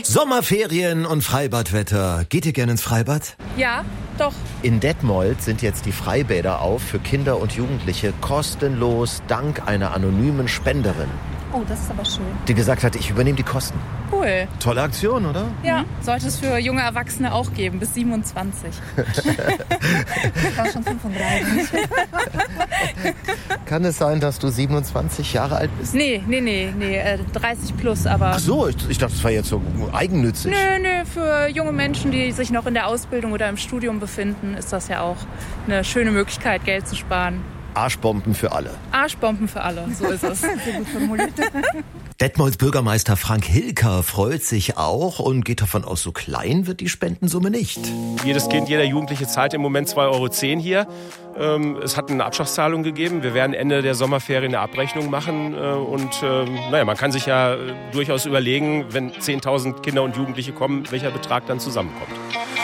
Sommerferien und Freibadwetter. Geht ihr gerne ins Freibad? Ja, doch. In Detmold sind jetzt die Freibäder auf für Kinder und Jugendliche kostenlos dank einer anonymen Spenderin. Oh, das ist aber schön. Die gesagt hat, ich übernehme die Kosten. Cool. Tolle Aktion, oder? Ja, sollte es für junge Erwachsene auch geben, bis 27. Ich war schon 35. Kann es sein, dass du 27 Jahre alt bist? Nee, 30 plus, aber... Ach so, ich dachte, das war jetzt so eigennützig. Nö, für junge Menschen, die sich noch in der Ausbildung oder im Studium befinden, ist das ja auch eine schöne Möglichkeit, Geld zu sparen. Arschbomben für alle. Arschbomben für alle, so ist es. Sehr gut formuliert. Detmolds Bürgermeister Frank Hilker freut sich auch und geht davon aus, so klein wird die Spendensumme nicht. Jedes Kind, jeder Jugendliche zahlt im Moment 2,10 € hier. Es hat eine Abschlagszahlung gegeben. Wir werden Ende der Sommerferien eine Abrechnung machen. Man kann sich ja durchaus überlegen, wenn 10.000 Kinder und Jugendliche kommen, welcher Betrag dann zusammenkommt.